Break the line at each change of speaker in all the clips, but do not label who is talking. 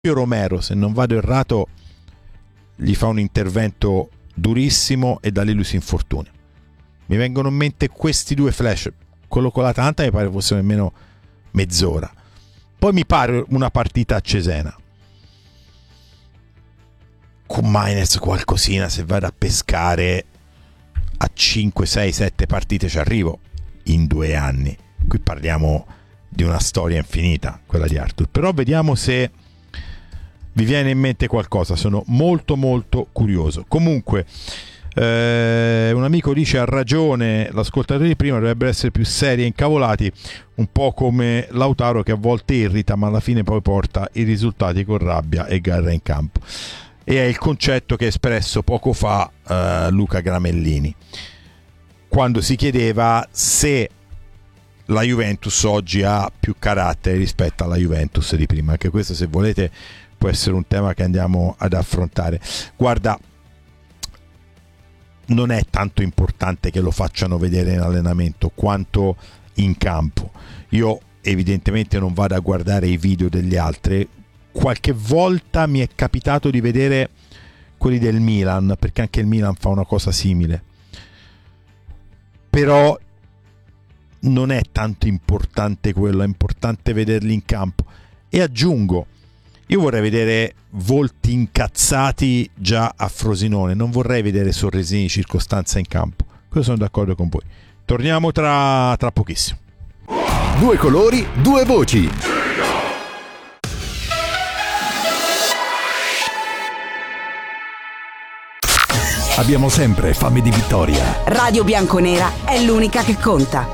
Romero, se non vado errato, gli fa un intervento durissimo e da lì lui si infortuna. Mi vengono in mente questi due flash. Quello con l'Atalanta mi pare fosse nemmeno mezz'ora. Poi mi pare una partita a Cesena. Con Mainers qualcosina, se vado a pescare a 5, 6, 7 partite ci arrivo in 2 anni. Qui parliamo di una storia infinita, quella di Arthur. Però vediamo se vi viene in mente qualcosa, sono molto molto curioso. Comunque un amico dice: ha ragione l'ascoltatore di prima, dovrebbero essere più seri e incavolati, un po' come Lautaro che a volte irrita ma alla fine poi porta i risultati con rabbia e garra in campo. E è il concetto che ha espresso poco fa Luca Gramellini quando si chiedeva se la Juventus oggi ha più carattere rispetto alla Juventus di prima. Anche questo, se volete, può essere un tema che andiamo ad affrontare. Guarda, non è tanto importante che lo facciano vedere in allenamento quanto in campo. Io evidentemente non vado a guardare i video degli altri. Qualche volta mi è capitato di vedere quelli del Milan, perché anche il Milan fa una cosa simile, però non è tanto importante quello, è importante vederli in campo. E aggiungo, io vorrei vedere volti incazzati già a Frosinone, non vorrei vedere sorrisini di circostanza in campo. Questo sono d'accordo con voi. Torniamo tra pochissimo.
Due colori, due voci. Abbiamo sempre fame di vittoria.
Radio Bianconera è l'unica che conta.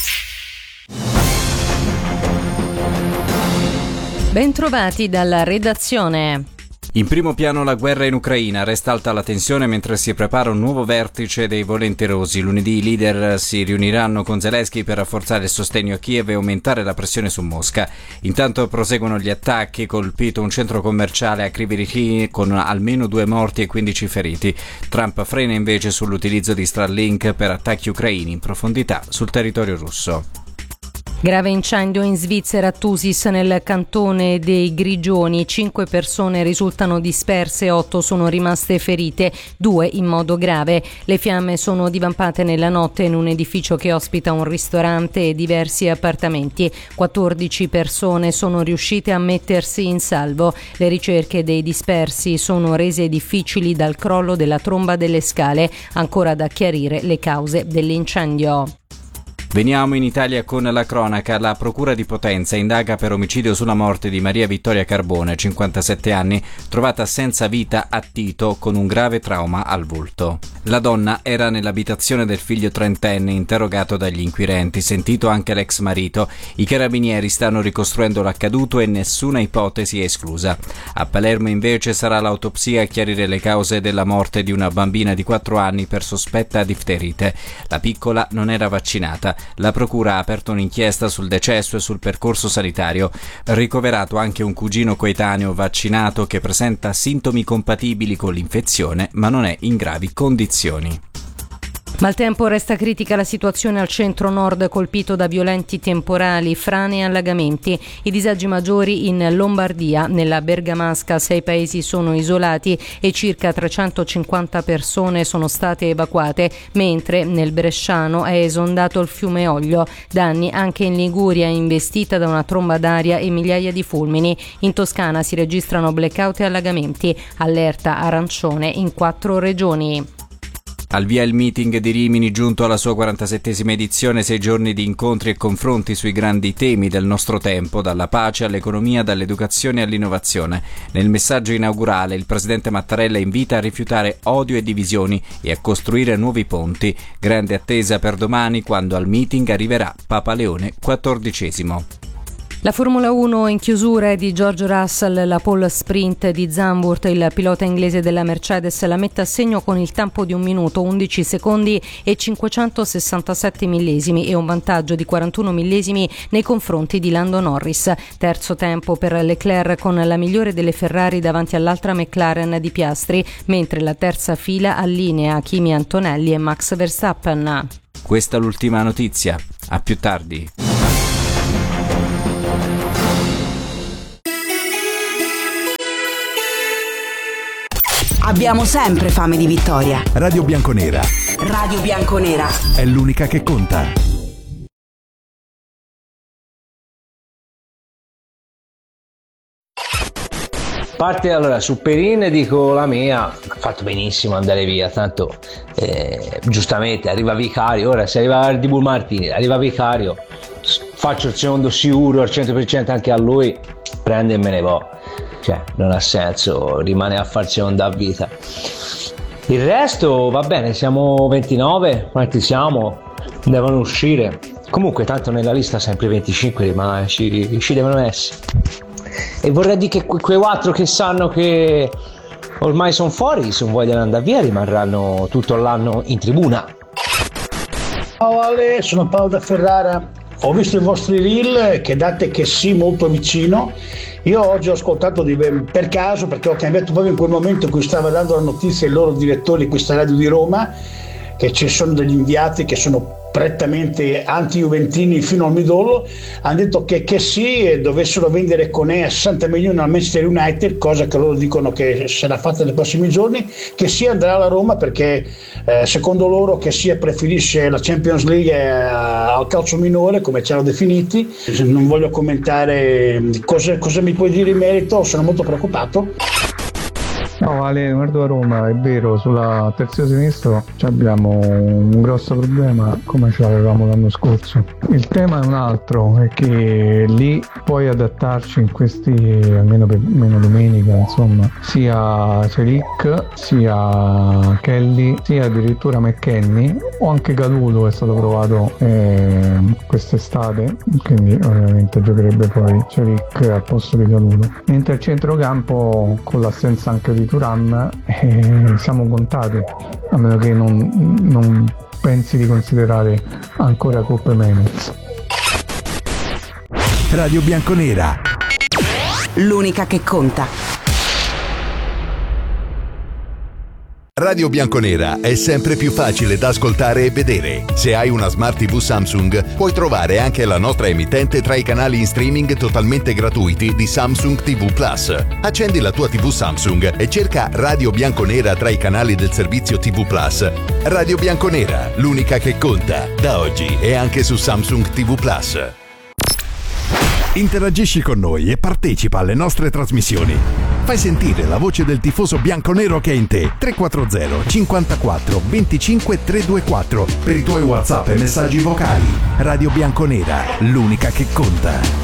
Bentrovati dalla redazione.
In primo piano la guerra in Ucraina, resta alta la tensione mentre si prepara un nuovo vertice dei volenterosi. Lunedì i leader si riuniranno con Zelensky per rafforzare il sostegno a Kiev e aumentare la pressione su Mosca. Intanto proseguono gli attacchi, colpito un centro commerciale a Kryvyi Rih con almeno 2 morti e 15 feriti. Trump frena invece sull'utilizzo di Starlink per attacchi ucraini in profondità sul territorio russo.
Grave incendio in Svizzera a Thusis nel cantone dei Grigioni. 5 persone risultano disperse, 8 sono rimaste ferite, 2 in modo grave. Le fiamme sono divampate nella notte in un edificio che ospita un ristorante e diversi appartamenti. 14 persone sono riuscite a mettersi in salvo. Le ricerche dei dispersi sono rese difficili dal crollo della tromba delle scale. Ancora da chiarire le cause dell'incendio.
Veniamo in Italia con la cronaca. La procura di Potenza indaga per omicidio sulla morte di Maria Vittoria Carbone, 57 anni, trovata senza vita a Tito con un grave trauma al volto. La donna era nell'abitazione del figlio trentenne interrogato dagli inquirenti, sentito anche l'ex marito. I carabinieri stanno ricostruendo l'accaduto e nessuna ipotesi è esclusa. A Palermo invece sarà l'autopsia a chiarire le cause della morte di una bambina di 4 anni per sospetta difterite. La piccola non era vaccinata. La procura ha aperto un'inchiesta sul decesso e sul percorso sanitario. Ricoverato anche un cugino coetaneo vaccinato che presenta sintomi compatibili con l'infezione ma non è in gravi condizioni.
Maltempo, resta critica la situazione al centro-nord colpito da violenti temporali, frane e allagamenti. I disagi maggiori in Lombardia, nella Bergamasca 6 paesi sono isolati e circa 350 persone sono state evacuate, mentre nel Bresciano è esondato il fiume Oglio. Danni anche in Liguria, investita da una tromba d'aria e migliaia di fulmini. In Toscana si registrano blackout e allagamenti, allerta arancione in 4 regioni.
Al via il meeting di Rimini, giunto alla sua 47esima edizione, 6 giorni di incontri e confronti sui grandi temi del nostro tempo, dalla pace all'economia, dall'educazione all'innovazione. Nel messaggio inaugurale il presidente Mattarella invita a rifiutare odio e divisioni e a costruire nuovi ponti. Grande attesa per domani, quando al meeting arriverà Papa Leone XIV.
La Formula 1 in chiusura è di George Russell, la pole sprint di Zandvoort, il pilota inglese della Mercedes la mette a segno con il tempo di 1 minuto, 11 secondi e 567 millesimi e un vantaggio di 41 millesimi nei confronti di Lando Norris. Terzo tempo per Leclerc con la migliore delle Ferrari davanti all'altra McLaren di Piastri, mentre la terza fila allinea Kimi Antonelli e Max Verstappen.
Questa è l'ultima notizia. A più tardi.
Abbiamo sempre fame di vittoria.
Radio Bianconera
Radio Bianconera
è l'unica che conta.
Parte allora su Perin, dico la mia, ha fatto benissimo andare via, tanto giustamente arriva Vicario, ora se arriva Ardibul Martini, arriva Vicario, faccio il secondo sicuro al 100% anche a lui, prende e me ne va, cioè non ha senso, rimane a far seconda a vita. Il resto va bene, siamo 29, quanti siamo? Devono uscire, comunque tanto nella lista sempre 25, ma ci devono essere. E vorrei dire che quei 4 che sanno che ormai sono fuori, se non vogliono andare via, rimarranno tutto l'anno in tribuna.
Ciao Ale, sono Paolo da Ferrara. Ho visto i vostri reel che date che sì molto vicino. Io oggi ho ascoltato per caso, perché ho cambiato proprio in quel momento in cui stava dando la notizia il loro direttore di questa radio di Roma, che ci sono degli inviati che sono prettamente anti-juventini fino al midollo, hanno detto che sì, dovessero vendere Koné a 60 milioni al Manchester United, cosa che loro dicono che sarà fatta nei prossimi giorni, che sì andrà alla Roma perché secondo loro che sia preferisce la Champions League al calcio minore, come ci hanno definiti. Non voglio commentare cosa mi puoi dire in merito, sono molto preoccupato.
No, Ale, guardo a Roma, è vero, sulla terzino sinistro abbiamo un grosso problema come ce l'avevamo l'anno scorso. Il tema è un altro, è che lì puoi adattarci in questi, almeno domenica, insomma, sia Selic, sia Kelly, sia addirittura McKennie, o anche Galulo è stato provato quest'estate, quindi ovviamente giocherebbe poi Selic al posto di Galulo. Mentre al centrocampo, con l'assenza anche di Thuram, siamo contati, a meno che non pensi di considerare ancora Coppe Menez.
Radio Bianconera,
l'unica che conta.
Radio Bianconera è sempre più facile da ascoltare e vedere. Se hai una Smart TV Samsung, puoi trovare anche la nostra emittente tra i canali in streaming totalmente gratuiti di Samsung TV Plus. Accendi la tua TV Samsung e cerca Radio Bianconera tra i canali del servizio TV Plus. Radio Bianconera, l'unica che conta, da oggi e anche su Samsung TV Plus.
interagisci con noi e partecipa alle nostre trasmissioni. Fai sentire la voce del tifoso bianconero che è in te. 340 54 25 324 per i tuoi WhatsApp e messaggi vocali. Radio Bianconera, l'unica che conta.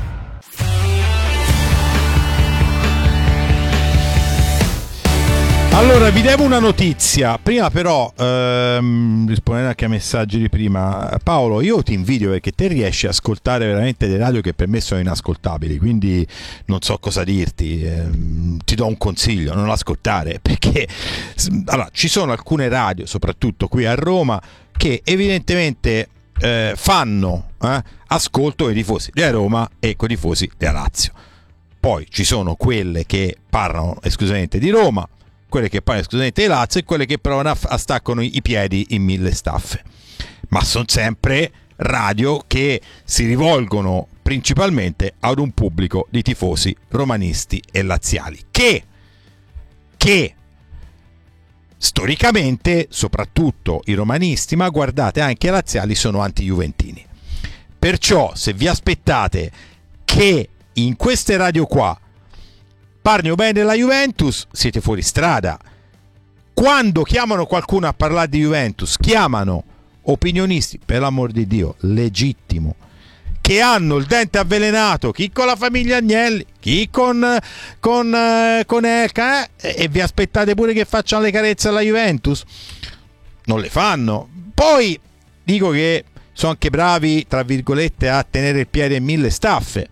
Allora, vi devo una notizia. Prima però, rispondendo anche a messaggi di prima, Paolo, io ti invidio perché te riesci a ascoltare veramente dei radio che per me sono inascoltabili, quindi non so cosa dirti. Ti do un consiglio: non ascoltare, perché allora, ci sono alcune radio, soprattutto qui a Roma, che evidentemente fanno ascolto ai tifosi di Roma e con i tifosi della Lazio. Poi ci sono quelle che parlano esclusivamente di Roma, quelle che parlano esclusivamente di Lazio e quelle che provano a staccano i piedi in mille staffe, ma sono sempre radio che si rivolgono principalmente ad un pubblico di tifosi romanisti e laziali che storicamente, soprattutto i romanisti, ma guardate anche i laziali, sono anti-juventini. Perciò se vi aspettate che in queste radio qua parlino bene della Juventus, siete fuori strada. Quando chiamano qualcuno a parlare di Juventus, chiamano opinionisti, per l'amor di Dio, legittimo, che hanno il dente avvelenato, chi con la famiglia Agnelli, chi con Elka, e vi aspettate pure che facciano le carezze alla Juventus? Non le fanno. Poi dico che sono anche bravi, tra virgolette, a tenere il piede in mille staffe.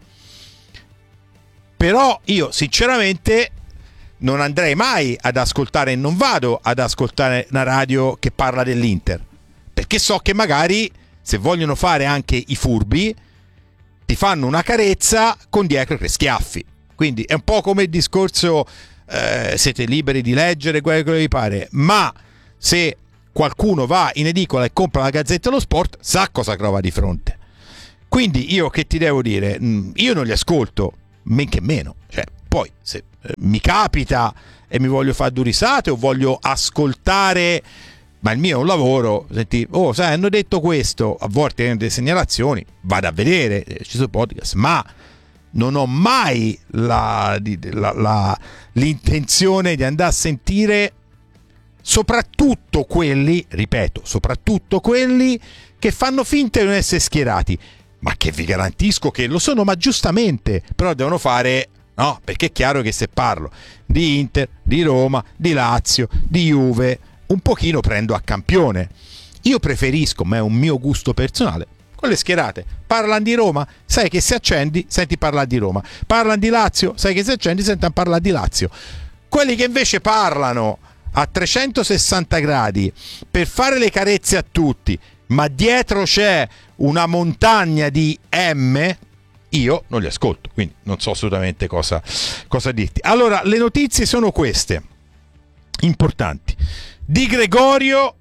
Però io sinceramente non andrei mai ad ascoltare, e non vado ad ascoltare una radio che parla dell'Inter, perché so che magari, se vogliono fare anche i furbi, ti fanno una carezza con dietro che schiaffi. Quindi è un po' come il discorso, siete liberi di leggere quello che vi pare, ma se qualcuno va in edicola e compra la Gazzetta dello Sport, sa cosa trova di fronte. Quindi io che ti devo dire, io non li ascolto, men che meno, cioè, poi se mi capita e mi voglio fare due risate o voglio ascoltare, ma il mio è un lavoro, senti, sai, hanno detto questo, a volte hanno delle segnalazioni, vado a vedere, ci sono podcast, ma non ho mai l'intenzione di andare a sentire soprattutto quelli che fanno finta di non essere schierati, ma che vi garantisco che lo sono, ma giustamente, però devono fare, no, perché è chiaro che se parlo di Inter, di Roma, di Lazio, di Juve, un pochino prendo a campione. Io preferisco, ma è un mio gusto personale, quelle schierate. Parlano di Roma, sai che se accendi senti parlare di Roma. Parlano di Lazio, sai che se accendi senti parlare di Lazio. Quelli che invece parlano a 360 gradi per fare le carezze a tutti, ma dietro c'è una montagna di M, io non li ascolto, quindi non so assolutamente cosa dirti. Allora, le notizie sono queste, importanti. Di Gregorio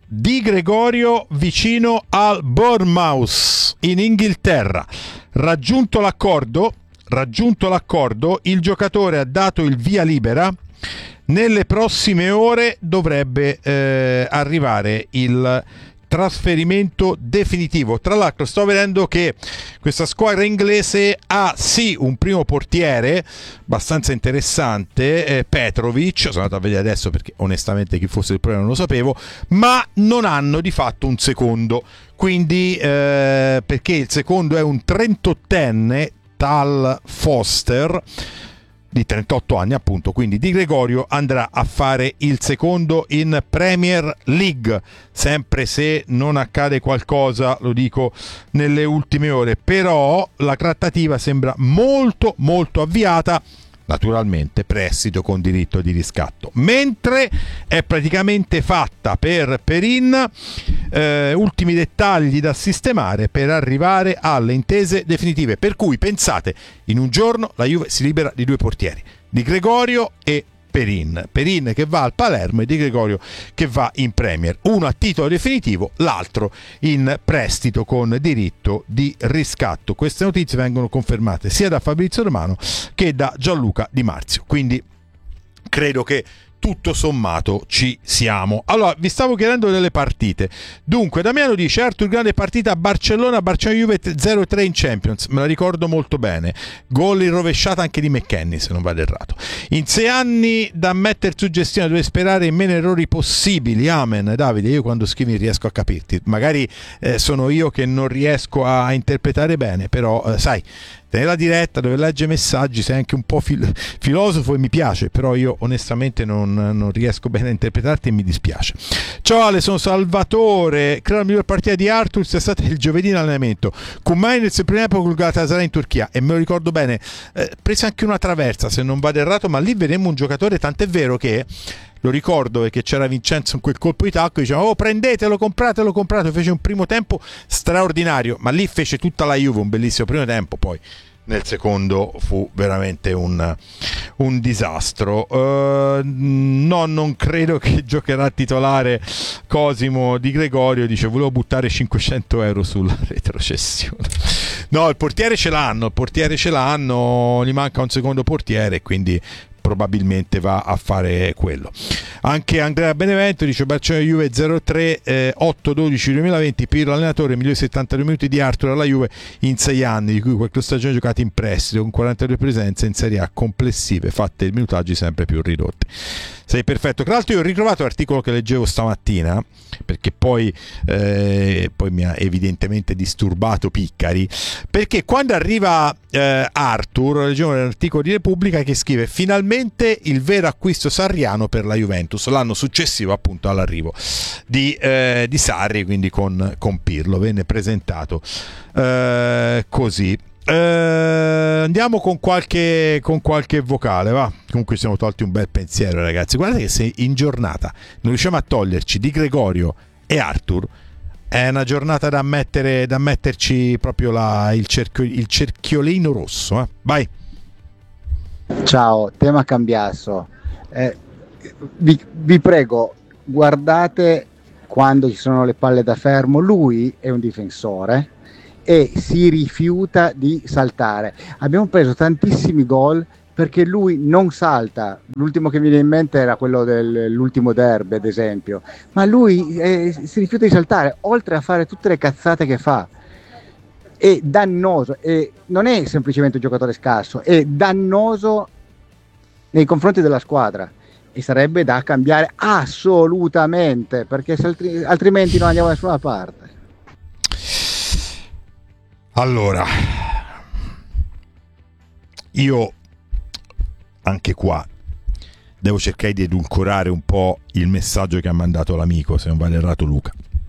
vicino al Bournemouth in Inghilterra. Raggiunto l'accordo, il giocatore ha dato il via libera. Nelle prossime ore dovrebbe arrivare il trasferimento definitivo. Tra l'altro sto vedendo che questa squadra inglese ha sì un primo portiere abbastanza interessante, Petrovic, sono andato a vedere adesso perché onestamente chi fosse il problema non lo sapevo, ma non hanno di fatto un secondo, quindi perché il secondo è un 38enne, Tal Foster, di 38 anni appunto, quindi Di Gregorio andrà a fare il secondo in Premier League, sempre se non accade qualcosa, lo dico nelle ultime ore, però la trattativa sembra molto molto avviata, naturalmente prestito con diritto di riscatto, mentre è praticamente fatta per Perin, ultimi dettagli da sistemare per arrivare alle intese definitive, per cui pensate, in un giorno la Juve si libera di due portieri, Di Gregorio e Perin che va al Palermo e Di Gregorio che va in Premier, uno a titolo definitivo, l'altro in prestito con diritto di riscatto. Queste notizie vengono confermate sia da Fabrizio Romano che da Gianluca Di Marzio, quindi credo che tutto sommato ci siamo. Allora, vi stavo chiedendo delle partite. Dunque, Damiano dice: Arthur, grande partita a Barcellona Juve 0-3 in Champions, me la ricordo molto bene, gol in rovesciata anche di McKennie se non vado errato. In 6 anni da mettere su gestione dove sperare in meno errori possibili. Amen. Davide, io quando scrivi riesco a capirti, magari sono io che non riesco a interpretare bene, però sai, nella diretta dove legge messaggi sei anche un po' filosofo e mi piace, però io onestamente non riesco bene a interpretarti e mi dispiace. Ciao Ale, sono Salvatore, credo la miglior partita di Arthur sia stata il giovedì in allenamento con Mainz il primo tempo con Galatasaray in Turchia, e me lo ricordo bene, prese anche una traversa se non vado errato, ma lì vedemmo un giocatore, tant'è vero che lo ricordo perché c'era Vincenzo in quel colpo di tacco, diceva oh prendetelo, compratelo, fece un primo tempo straordinario, ma lì fece tutta la Juve un bellissimo primo tempo, poi nel secondo fu veramente un disastro. No, non credo che giocherà titolare Cosimo. Di Gregorio dice volevo buttare 500 euro sulla retrocessione. No, il portiere ce l'hanno, gli manca un secondo portiere, quindi probabilmente va a fare quello. Anche Andrea Benevento dice Barcellona Juve 0-3, 8-12 2020, Pirlo allenatore, migliori 72 minuti di Arthur alla Juve in 6 anni, di cui qualche stagione giocate in prestito, con 42 presenze in Serie A complessive, fatte minutaggi sempre più ridotti. Sei perfetto. Tra l'altro io ho ritrovato l'articolo che leggevo stamattina, perché poi mi ha evidentemente disturbato Piccari, perché quando arriva Arthur, leggevo l'articolo di Repubblica che scrive finalmente il vero acquisto sarriano per la Juventus, l'anno successivo appunto all'arrivo di Sarri, quindi con Pirlo, venne presentato così. Andiamo con qualche vocale, va. Comunque ci siamo tolti un bel pensiero, ragazzi. Guardate che se in giornata non riusciamo a toglierci Di Gregorio e Arthur, è una giornata da metterci proprio il cerchiolino rosso, eh. Vai.
Ciao, tema cambiasso. Vi prego, guardate quando ci sono le palle da fermo. Lui è un difensore e si rifiuta di saltare. Abbiamo preso tantissimi gol perché lui non salta. L'ultimo che mi viene in mente era quello dell'ultimo derby, ad esempio, ma lui si rifiuta di saltare, oltre a fare tutte le cazzate che fa. È dannoso, e non è semplicemente un giocatore scarso, è dannoso nei confronti della squadra, e sarebbe da cambiare assolutamente, perché altrimenti non andiamo da nessuna parte.
Allora, io anche qua devo cercare di edulcorare un po' il messaggio che ha mandato l'amico, se non vado errato Luca.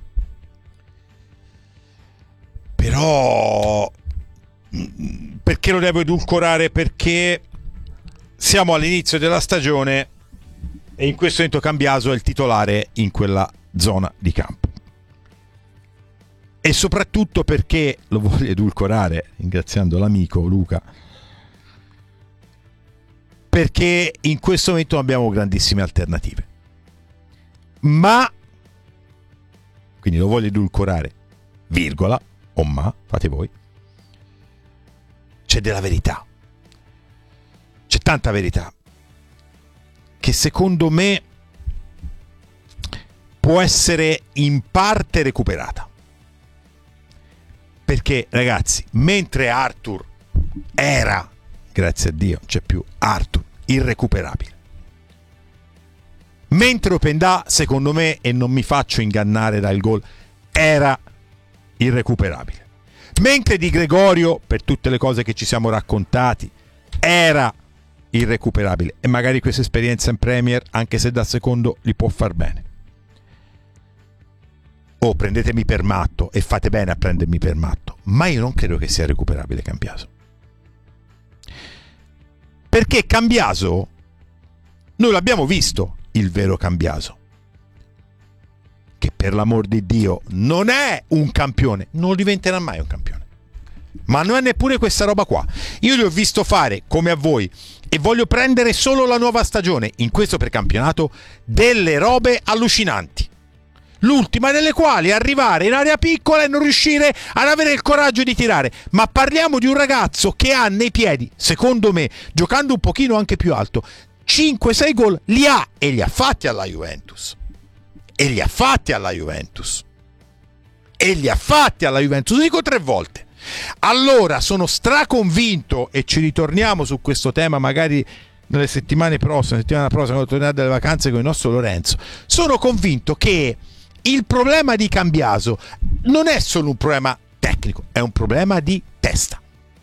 Però perché lo devo edulcorare? Perché siamo all'inizio della stagione e in questo momento Cambiaso è il titolare in quella zona di campo, e soprattutto perché lo voglio edulcorare, ringraziando l'amico Luca, perché in questo momento non abbiamo grandissime alternative, ma quindi lo voglio edulcorare, virgola o ma, fate voi, c'è della verità, c'è tanta verità che secondo me può essere in parte recuperata, perché ragazzi, mentre Arthur era, grazie a Dio non c'è più Arthur, irrecuperabile, mentre Openda, secondo me, e non mi faccio ingannare dal gol, era irrecuperabile, mentre Di Gregorio, per tutte le cose che ci siamo raccontati, era irrecuperabile, e magari questa esperienza in Premier, anche se da secondo, gli può far bene. Prendetemi per matto, e fate bene a prendermi per matto, ma io non credo che sia recuperabile Cambiaso, perché Cambiaso noi l'abbiamo visto, il vero Cambiaso, che per l'amor di Dio non è un campione, non diventerà mai un campione, ma non è neppure questa roba qua. Io li ho visto fare, come a voi, e voglio prendere solo la nuova stagione in questo precampionato, delle robe allucinanti, l'ultima delle quali è arrivare in area piccola e non riuscire ad avere il coraggio di tirare. Ma parliamo di un ragazzo che ha nei piedi, secondo me, giocando un pochino anche più alto, 5-6 gol li ha, e li ha fatti alla Juventus, e li ha fatti alla Juventus, e li ha fatti alla Juventus, dico 3 volte. Allora sono straconvinto, e ci ritorniamo su questo tema magari nelle settimana prossime, quando tornerà dalle vacanze con il nostro Lorenzo. Sono convinto che il problema di Cambiaso non è solo un problema tecnico, è un problema di testa.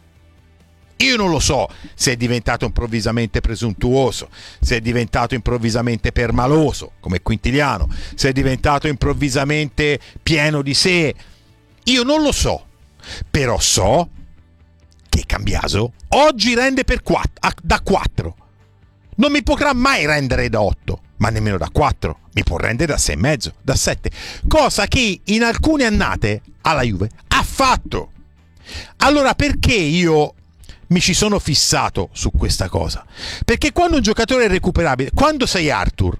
Io non lo so se è diventato improvvisamente presuntuoso, se è diventato improvvisamente permaloso come Quintiliano, se è diventato improvvisamente pieno di sé. Io non lo so, però so che Cambiaso oggi rende da 4. Non mi potrà mai rendere da 8, ma nemmeno da 4. Mi può rendere da 6,5, da 7, cosa che in alcune annate alla Juve ha fatto. Allora perché io mi ci sono fissato su questa cosa? Perché quando un giocatore è recuperabile, quando sei Arthur,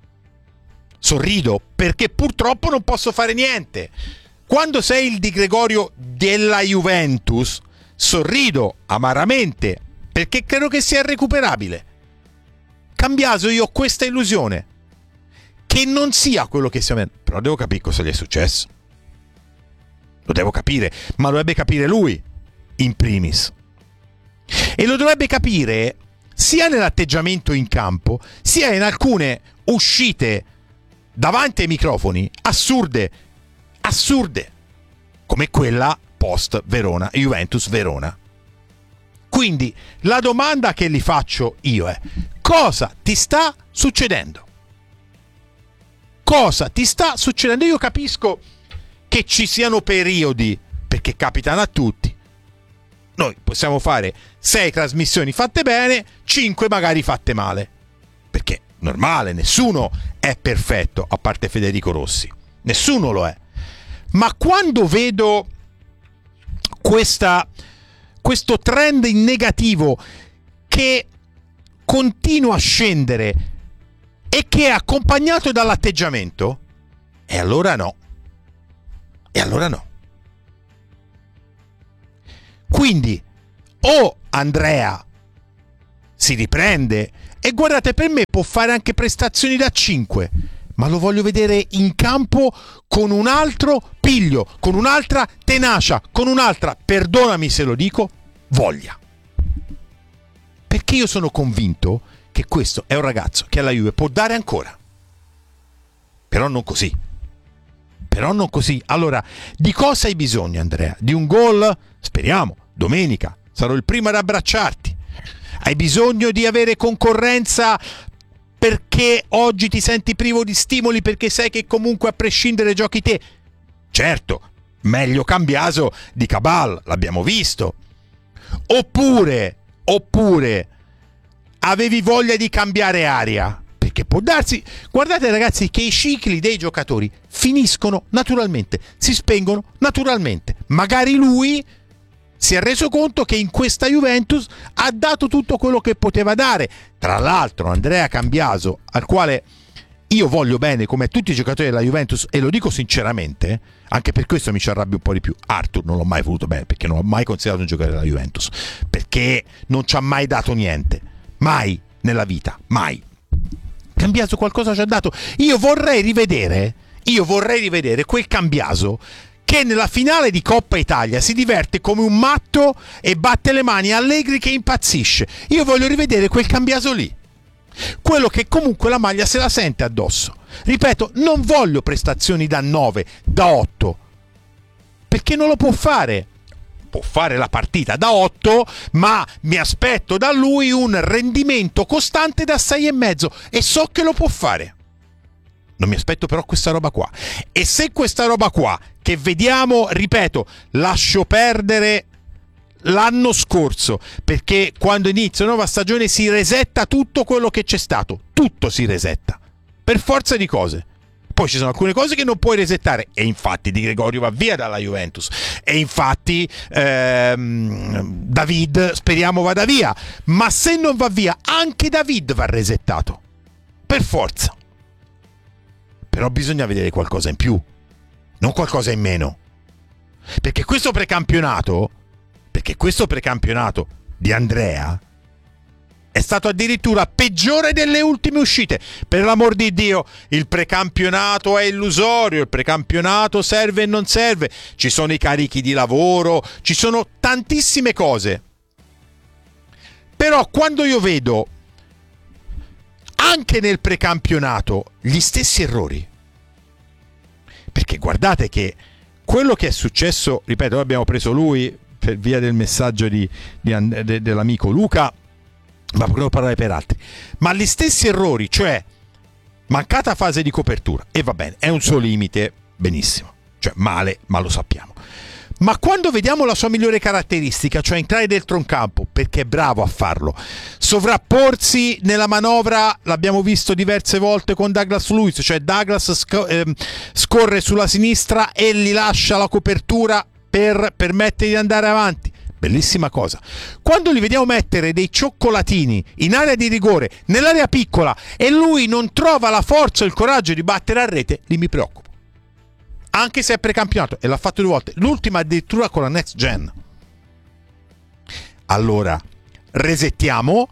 sorrido perché purtroppo non posso fare niente. Quando sei il Di Gregorio della Juventus, sorrido amaramente perché credo che sia recuperabile. Cambiaso, io ho questa illusione che non sia quello che stiamo vedendo, però devo capire cosa gli è successo, lo devo capire, ma lo dovrebbe capire lui in primis, e lo dovrebbe capire sia nell'atteggiamento in campo, sia in alcune uscite davanti ai microfoni assurde, come quella post Verona, Juventus Verona. Quindi la domanda che gli faccio io è: cosa ti sta succedendo? Cosa ti sta succedendo? Io capisco che ci siano periodi, perché capitano a tutti. Noi possiamo fare 6 trasmissioni fatte bene, 5 magari fatte male, perché normale, nessuno è perfetto, a parte Federico Rossi, nessuno lo è. Ma quando vedo questo trend in negativo che continua a scendere e che è accompagnato dall'atteggiamento, e allora no. Quindi o Andrea si riprende e guardate, per me può fare anche prestazioni da 5, ma lo voglio vedere in campo con un altro piglio, con un'altra tenacia, con un'altra, perdonami se lo dico, voglia. Perché io sono convinto che questo è un ragazzo che alla Juve può dare ancora. Però non così. Allora, di cosa hai bisogno, Andrea? Di un gol? Speriamo, domenica sarò il primo ad abbracciarti. Hai bisogno di avere concorrenza perché oggi ti senti privo di stimoli, perché sai che comunque a prescindere giochi te. Certo, meglio Cambiaso di Cabal, l'abbiamo visto. Oppure avevi voglia di cambiare aria, perché può darsi, guardate ragazzi, che i cicli dei giocatori finiscono naturalmente, si spengono naturalmente. Magari lui si è reso conto che in questa Juventus ha dato tutto quello che poteva dare. Tra l'altro Andrea Cambiaso, al quale io voglio bene come tutti i giocatori della Juventus, e lo dico sinceramente, anche per questo mi ci arrabbio un po' di più. Arthur non l'ho mai voluto bene, perché non l'ho mai considerato un giocatore della Juventus, perché non ci ha mai dato niente, mai nella vita, mai. Cambiaso qualcosa ci ha dato. Io vorrei rivedere quel Cambiaso che nella finale di Coppa Italia si diverte come un matto e batte le mani allegri che impazzisce. Io voglio rivedere quel Cambiaso lì, quello che comunque la maglia se la sente addosso. Ripeto, non voglio prestazioni da 9, da 8, perché non lo può fare. Può fare la partita da 8, ma mi aspetto da lui un rendimento costante da 6,5 e so che lo può fare. Non mi aspetto però questa roba qua. E se questa roba qua, che vediamo, ripeto, lascio perdere l'anno scorso, perché quando inizia una nuova stagione si resetta tutto quello che c'è stato, tutto si resetta, per forza di cose. Poi ci sono alcune cose che non puoi resettare, e infatti Di Gregorio va via dalla Juventus, e infatti David speriamo vada via, ma se non va via anche David va resettato, per forza. Però bisogna vedere qualcosa in più, non qualcosa in meno, perché questo precampionato di Andrea è stato addirittura peggiore delle ultime uscite. Per l'amor di Dio, il precampionato è illusorio, il precampionato serve e non serve, ci sono i carichi di lavoro, ci sono tantissime cose. Però quando io vedo anche nel precampionato gli stessi errori, perché guardate che quello che è successo, ripeto, abbiamo preso lui per via del messaggio dell'amico Luca, ma potremmo parlare per altri, ma gli stessi errori, cioè mancata fase di copertura, e va bene, è un suo limite, benissimo, cioè male, ma lo sappiamo. Ma quando vediamo la sua migliore caratteristica, cioè entrare dentro un campo, perché è bravo a farlo, sovrapporsi nella manovra, l'abbiamo visto diverse volte con Douglas Luiz, cioè Douglas scorre sulla sinistra e gli lascia la copertura per permettere di andare avanti. Bellissima cosa. Quando li vediamo mettere dei cioccolatini in area di rigore, nell'area piccola, e lui non trova la forza o il coraggio di battere a rete, lì mi preoccupo. Anche se è precampionato, e l'ha fatto 2 volte, l'ultima addirittura con la Next Gen. Allora, resettiamo,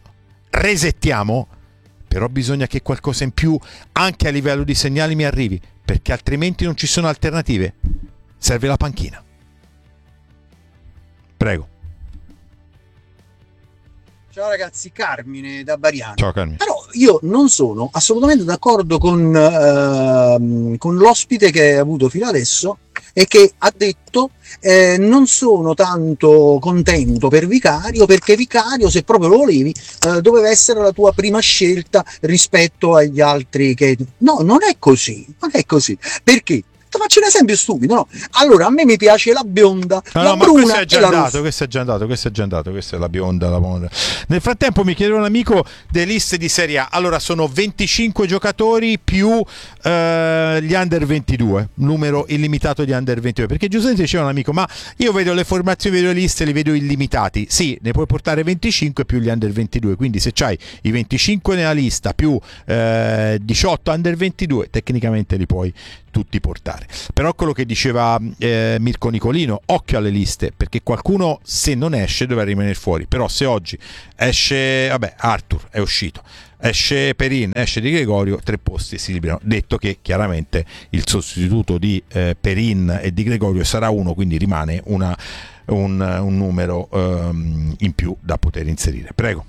però bisogna che qualcosa in più, anche a livello di segnali, mi arrivi, perché altrimenti non ci sono alternative. Serve la panchina. Prego.
Ciao ragazzi, Carmine da Bariano.
Ciao Carmine.
Però io non sono assolutamente d'accordo con l'ospite che hai avuto fino adesso e che ha detto non sono tanto contento per Vicario, perché Vicario, se proprio lo volevi, doveva essere la tua prima scelta rispetto agli altri che... No, non è così, perché? Ti faccio un esempio stupido, no? Allora, a me mi piace la bionda, la bruna e la rossa.
Questo è già andato, questa è la bionda, la monda. Nel frattempo mi chiedeva un amico delle liste di Serie A. Allora, sono 25 giocatori più gli under 22, numero illimitato di under 22, perché giustamente diceva un amico, ma io vedo le formazioni, vedo le liste, li vedo illimitati. Sì, ne puoi portare 25 più gli under 22, quindi se c'hai i 25 nella lista più 18 under 22, tecnicamente li puoi tutti portare. Però quello che diceva Mirko Nicolino, occhio alle liste, perché qualcuno se non esce dovrà rimanere fuori. Però se oggi esce, Arthur è uscito, esce Perin, esce Di Gregorio, 3 posti si liberano. Detto che chiaramente il sostituto di Perin e Di Gregorio sarà uno, quindi rimane un numero in più da poter inserire. Prego.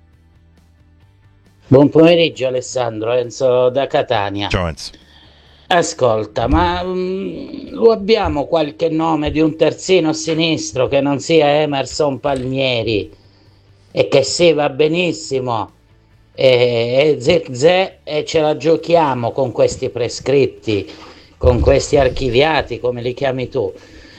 Buon pomeriggio Alessandro, Enzo da Catania.
Ciao Enzo.
Ascolta, ma lo abbiamo qualche nome di un terzino sinistro che non sia Emerson Palmieri e che sì, va benissimo, e Zirkzee, e ce la giochiamo con questi prescritti, con questi archiviati, come li chiami tu.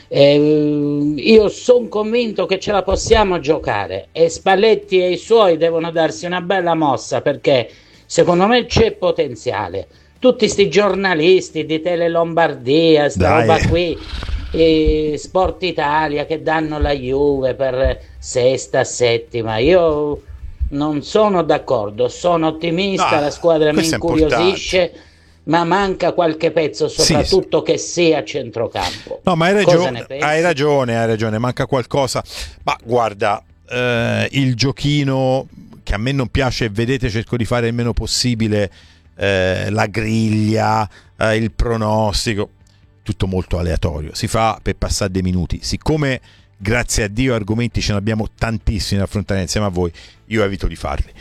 Io sono convinto che ce la possiamo giocare e Spalletti e i suoi devono darsi una bella mossa, perché secondo me c'è potenziale. Tutti sti giornalisti di Tele Lombardia, sta roba qui, Sport Italia, che danno la Juve per sesta, settima, io non sono d'accordo, sono ottimista, la squadra mi incuriosisce, ma manca qualche pezzo, soprattutto che sia a centrocampo.
No, ma hai ragione, manca qualcosa. Ma guarda, il giochino che a me non piace, vedete, cerco di fare il meno possibile, la griglia, il pronostico, tutto molto aleatorio, si fa per passare dei minuti. Siccome grazie a Dio argomenti ce ne abbiamo tantissimi da affrontare insieme a voi, io evito di farli.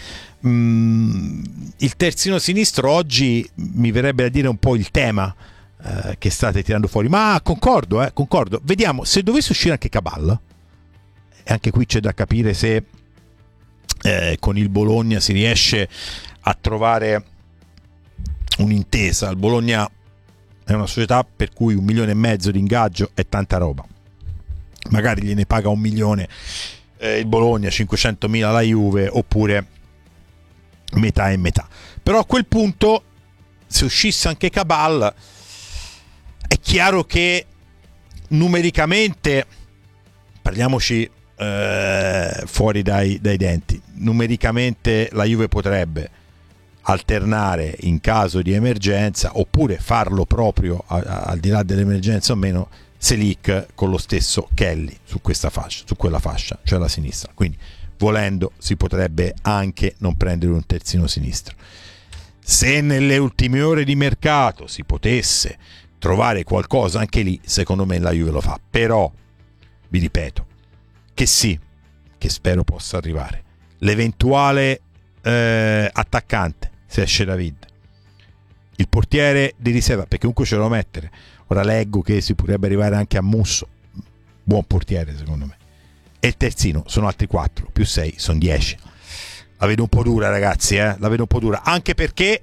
Il terzino sinistro oggi mi verrebbe da dire un po' il tema che state tirando fuori, ma concordo. Vediamo se dovesse uscire anche Cabal, e anche qui c'è da capire se con il Bologna si riesce a trovare un'intesa. Il Bologna è una società per cui 1,5 milioni di ingaggio è tanta roba, magari gliene paga 1 milione il Bologna, 500.000 la Juve, oppure metà e metà. Però a quel punto, se uscisse anche Cabal, è chiaro che numericamente, parliamoci fuori dai denti, numericamente la Juve potrebbe alternare in caso di emergenza, oppure farlo proprio al di là dell'emergenza o meno, Selic con lo stesso Kelly su questa fascia, su quella fascia, cioè la sinistra. Quindi volendo si potrebbe anche non prendere un terzino sinistro. Se nelle ultime ore di mercato si potesse trovare qualcosa anche lì, secondo me la Juve lo fa. Però vi ripeto che sì, che spero possa arrivare l'eventuale attaccante, se esce David, il portiere di riserva, perché comunque ce lo devo mettere. Ora leggo che si potrebbe arrivare anche a Musso, buon portiere secondo me, e il terzino sono altri 4 più 6 sono 10. La vedo un po' dura, ragazzi, la vedo un po' dura, anche perché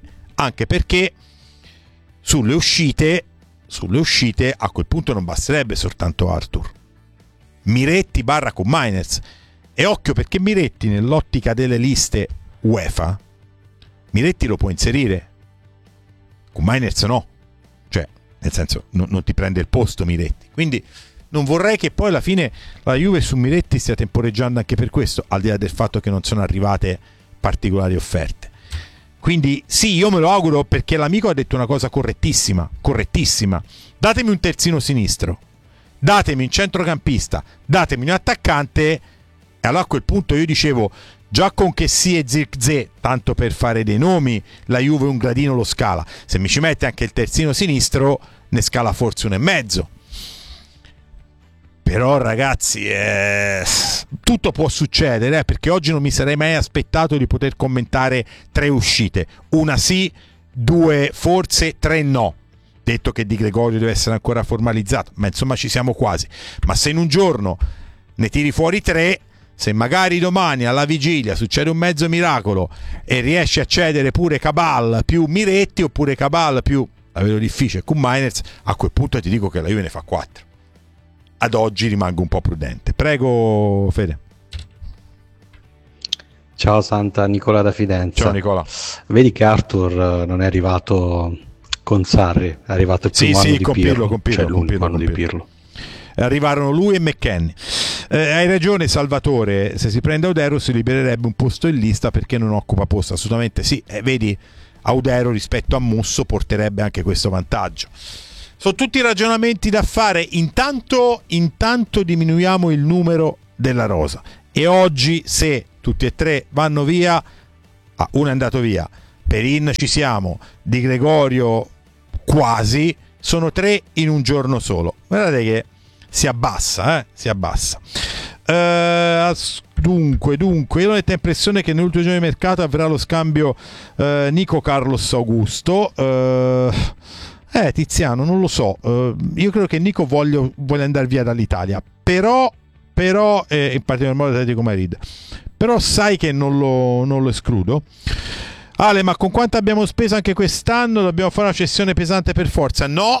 sulle uscite a quel punto non basterebbe soltanto Arthur, Miretti / Koopmeiners, e occhio, perché Miretti nell'ottica delle liste UEFA, Miretti lo può inserire, Koopmeiners no, cioè nel senso non ti prende il posto Miretti, quindi non vorrei che poi alla fine la Juve su Miretti stia temporeggiando anche per questo, al di là del fatto che non sono arrivate particolari offerte. Quindi sì, io me lo auguro, perché l'amico ha detto una cosa correttissima, datemi un terzino sinistro, datemi un centrocampista, datemi un attaccante, e allora a quel punto io dicevo, già con Kessie e Zirkzee, tanto per fare dei nomi, la Juve un gradino lo scala. Se mi ci mette anche il terzino sinistro, ne scala forse 1,5. Però ragazzi, tutto può succedere, perché oggi non mi sarei mai aspettato di poter commentare 3 uscite, una sì, 2 forse, 3 no. Detto che Di Gregorio deve essere ancora formalizzato, ma insomma ci siamo quasi. Ma se in un giorno ne tiri fuori 3, se magari domani alla vigilia succede un mezzo miracolo e riesci a cedere pure Cabal più Miretti, oppure Cabal più, la vedo difficile, Koopmeiners, a quel punto ti dico che la Juve ne fa 4. Ad oggi rimango un po' prudente. Prego Fede.
Ciao Santa, Nicola da Fidenza.
Ciao Nicola.
Vedi che Arthur non è arrivato con Sarri, è arrivato il primo anno di Pirlo, cioè l'unico anno di Pirlo.
Arrivarono lui e McKennie. Hai ragione Salvatore, se si prende Audero si libererebbe un posto in lista, perché non occupa posto, assolutamente sì. Vedi, Audero rispetto a Musso porterebbe anche questo vantaggio. sono tutti ragionamenti da fare. Intanto diminuiamo il numero della rosa, e oggi se tutti e tre vanno via, uno è andato via, Perin ci siamo, Di Gregorio quasi, sono 3 in un giorno solo. Guardate che si abbassa. Dunque, io ho netta impressione che nell'ultimo giorno di mercato avverrà lo scambio Nico Carlos Augusto. Tiziano, non lo so. Io credo che Nico vuole andare via dall'Italia, però in particolar modo Atletico Madrid. Però sai che non lo escludo. Ale, ma con quanto abbiamo speso anche quest'anno dobbiamo fare una cessione pesante per forza? No,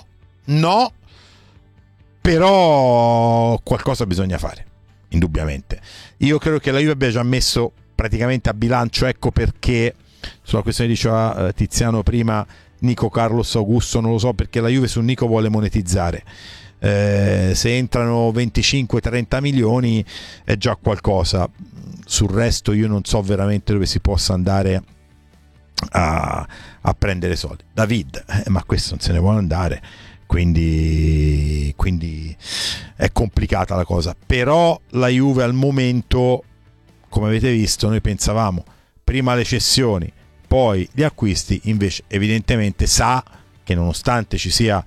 però qualcosa bisogna fare, indubbiamente. Io credo che la Juve abbia già messo praticamente a bilancio, ecco perché sulla questione diceva Tiziano prima Nico Carlos Augusto, non lo so, perché la Juve su Nico vuole monetizzare. Se entrano 25-30 milioni è già qualcosa. Sul resto io non so veramente dove si possa andare a prendere soldi. David, ma questo non se ne vuole andare, quindi è complicata la cosa. Però la Juve al momento, come avete visto, noi pensavamo prima le cessioni, poi gli acquisti, invece evidentemente sa che nonostante ci sia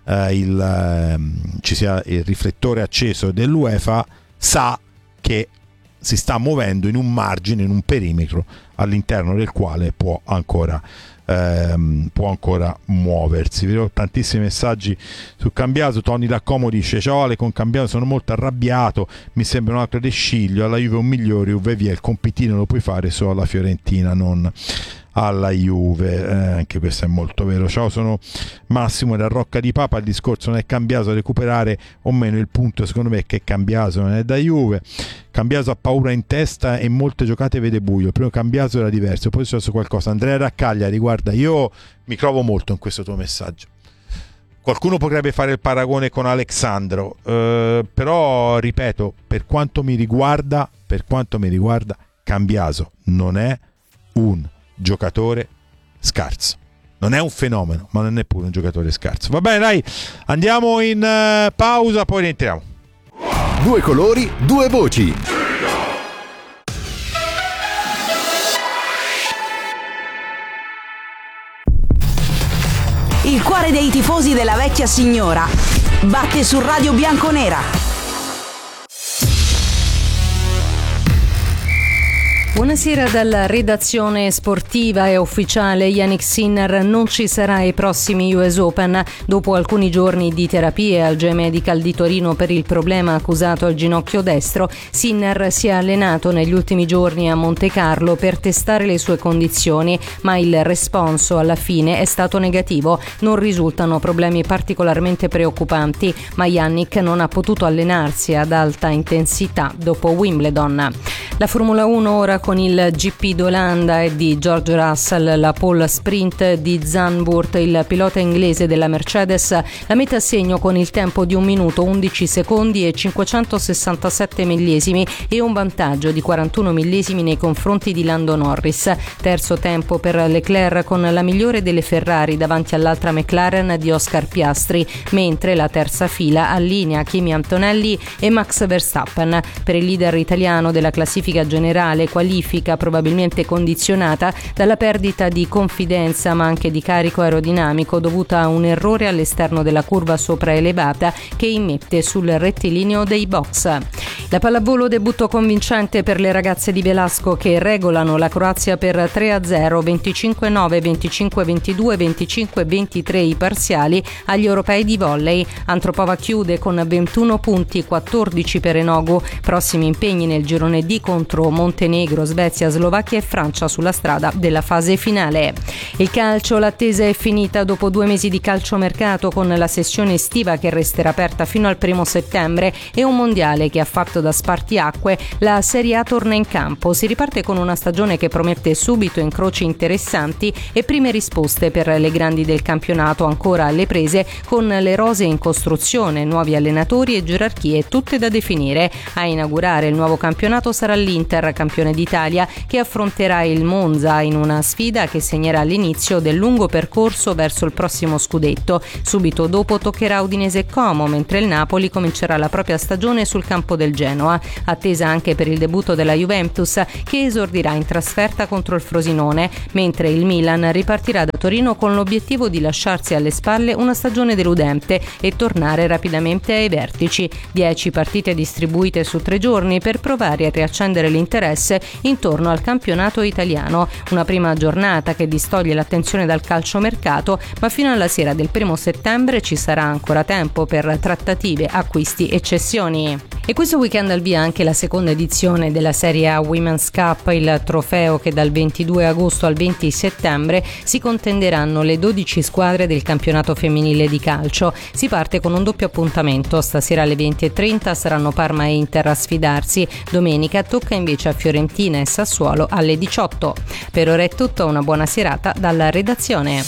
il riflettore acceso dell'UEFA, sa che si sta muovendo in un margine, in un perimetro all'interno del quale può ancora muoversi. Vedo tantissimi messaggi su Cambiaso. Tony da Como dice: ciao Ale, con Cambiaso sono molto arrabbiato, mi sembra un altro De Sciglio, alla Juve un migliore, Juve via, il compitino lo puoi fare solo alla Fiorentina, non alla Juve. Anche questo è molto vero. Ciao, sono Massimo da Rocca di Papa. Il discorso non è Cambiaso a recuperare o meno, il punto secondo me è che Cambiaso non è da Juve. Cambiaso ha paura in testa e molte giocate vede buio. Il primo Cambiaso era diverso, poi è successo qualcosa. Andrea Raccaglia, riguarda, io mi trovo molto in questo tuo messaggio. Qualcuno potrebbe fare il paragone con Alexandro, però ripeto, per quanto mi riguarda, Cambiaso non è un giocatore scarso, non è un fenomeno, ma non è neppure un giocatore scarso. Va bene, dai, andiamo in pausa, poi rientriamo.
2 colori, 2 voci.
Il cuore dei tifosi della vecchia signora batte su Radio Bianconera.
Buonasera dalla redazione sportiva. È ufficiale, Jannik Sinner non ci sarà ai prossimi US Open. Dopo alcuni giorni di terapie al GE Medical di Torino per il problema accusato al ginocchio destro, Sinner si è allenato negli ultimi giorni a Monte Carlo per testare le sue condizioni, ma il responso alla fine è stato negativo. Non risultano problemi particolarmente preoccupanti, ma Jannik non ha potuto allenarsi ad alta intensità dopo Wimbledon. La Formula 1 ora con il GP d'Olanda e di George Russell, la pole sprint di Zandvoort, il pilota inglese della Mercedes, la mette a segno con il tempo di 1 minuto 11 secondi e 567 millesimi e un vantaggio di 41 millesimi nei confronti di Lando Norris. Terzo tempo per Leclerc con la migliore delle Ferrari davanti all'altra McLaren di Oscar Piastri, mentre la terza fila allinea Kimi Antonelli e Max Verstappen. Per il leader italiano della classifica generale, qualifica probabilmente condizionata dalla perdita di confidenza ma anche di carico aerodinamico dovuta a un errore all'esterno della curva sopraelevata che immette sul rettilineo dei box. La pallavolo, debutto convincente per le ragazze di Velasco che regolano la Croazia per 3-0, 25-9, 25-22, 25-23 i parziali agli europei di volley. Antropova chiude con 21 punti, 14 per Enogu. Prossimi impegni nel girone D contro Montenegro, Svezia, Slovacchia e Francia sulla strada della fase finale. Il calcio, l'attesa è finita dopo 2 mesi di calciomercato con la sessione estiva che resterà aperta fino al 1 settembre e un mondiale che ha fatto da spartiacque. La Serie A torna in campo, si riparte con una stagione che promette subito incroci interessanti e prime risposte per le grandi del campionato ancora alle prese, con le rose in costruzione, nuovi allenatori e gerarchie tutte da definire. A inaugurare il nuovo campionato sarà l'Inter, campione d'Italia, che affronterà il Monza in una sfida che segnerà l'inizio l'inizio del lungo percorso verso il prossimo scudetto. Subito dopo toccherà Udinese e Como, mentre il Napoli comincerà la propria stagione sul campo del Genoa, attesa anche per il debutto della Juventus, che esordirà in trasferta contro il Frosinone, mentre il Milan ripartirà da Torino con l'obiettivo di lasciarsi alle spalle una stagione deludente e tornare rapidamente ai vertici. 10 partite distribuite su 3 giorni per provare a riaccendere l'interesse intorno al campionato italiano. Una prima giornata che distoglie l'attenzione dal calciomercato, ma fino alla sera del 1 settembre ci sarà ancora tempo per trattative, acquisti e cessioni. E questo weekend al via anche la seconda edizione della Serie A Women's Cup, il trofeo che dal 22 agosto al 20 settembre si contenderanno le 12 squadre del campionato femminile di calcio. Si parte con un doppio appuntamento: stasera alle 20:30 saranno Parma e Inter a sfidarsi, domenica tocca invece a Fiorentina e Sassuolo alle 18. Per ora è tutto, una buona serata dalla redazione.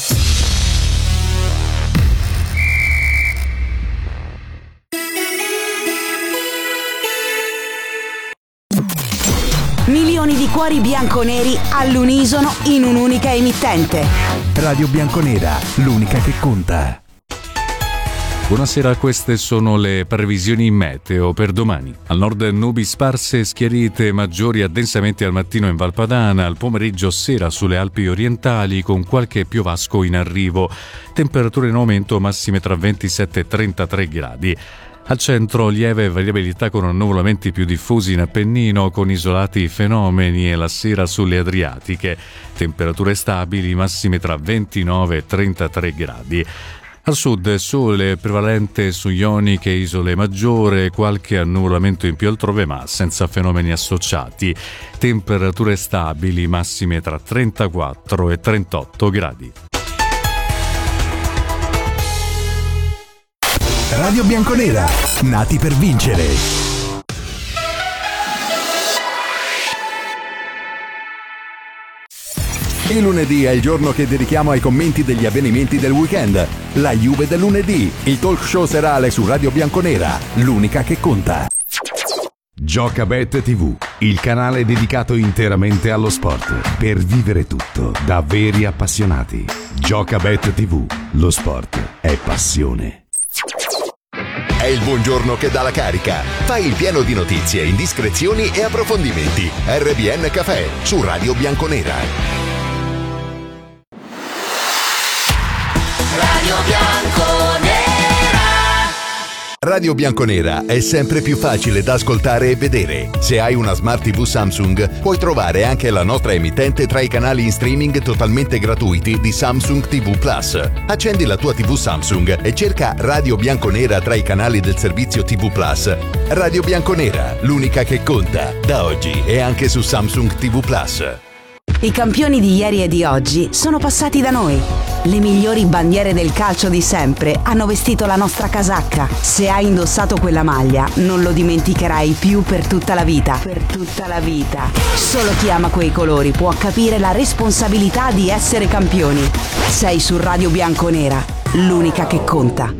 Milioni di cuori bianconeri all'unisono in un'unica emittente.
Radio Bianconera, l'unica che conta.
Buonasera, queste sono le previsioni meteo per domani. Al nord nubi sparse, schiarite maggiori addensamenti al mattino in Val Padana, al pomeriggio sera sulle Alpi orientali con qualche piovasco in arrivo. Temperature in aumento, massime tra 27 e 33 gradi. Al centro lieve variabilità con annuvolamenti più diffusi in Appennino con isolati fenomeni e la sera sulle Adriatiche. Temperature stabili, massime tra 29 e 33 gradi. Al sud sole prevalente su Ioniche e Isole Maggiore, qualche annuvolamento in più altrove ma senza fenomeni associati. Temperature stabili, massime tra 34 e 38 gradi.
Radio Bianconera, nati per vincere. Il lunedì è il giorno che dedichiamo ai commenti degli avvenimenti del weekend. La Juve del lunedì, il talk show serale su Radio Bianconera, l'unica che conta.
Giocabet TV, il canale dedicato interamente allo sport, per vivere tutto da veri appassionati. Giocabet TV, lo sport è passione.
È il buongiorno che dà la carica. Fai il pieno di notizie, indiscrezioni e approfondimenti. RBN Café su Radio Bianconera.
Radio Bianconera.
Radio Bianconera è sempre più facile da ascoltare e vedere. Se hai una Smart TV Samsung, puoi trovare anche la nostra emittente tra i canali in streaming totalmente gratuiti di Samsung TV Plus. Accendi la tua TV Samsung e cerca Radio Bianconera tra i canali del servizio TV Plus. Radio Bianconera, l'unica che conta, da oggi e anche su Samsung TV Plus.
I campioni di ieri e di oggi sono passati da noi. Le migliori bandiere del calcio di sempre hanno vestito la nostra casacca. Se hai indossato quella maglia, non lo dimenticherai più per tutta la vita. Per tutta la vita. Solo chi ama quei colori può capire la responsabilità di essere campioni. Sei su Radio Bianconera, l'unica che conta.